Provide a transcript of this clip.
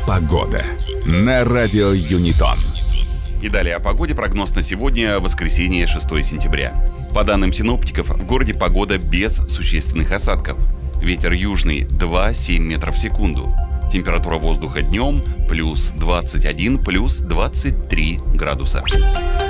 Погода на радио Юнитон. И далее о погоде. Прогноз на сегодня, воскресенье, 6 сентября. По данным синоптиков, в городе погода без существенных осадков. Ветер южный 2,7 метров в секунду. Температура воздуха днем плюс 21, плюс 23 градуса.